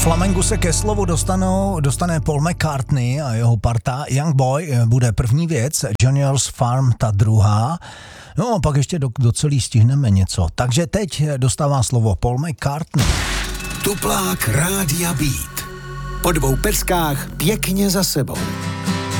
Flamengu se ke slovu dostane Paul McCartney a jeho parta. Young Boy bude první věc, Junior's Farm ta druhá. No, pak ještě do celý stihneme něco. Takže teď dostává slovo Paul McCartney. Tuplák Rádia Beat. Po 2 peskách pěkně za sebou.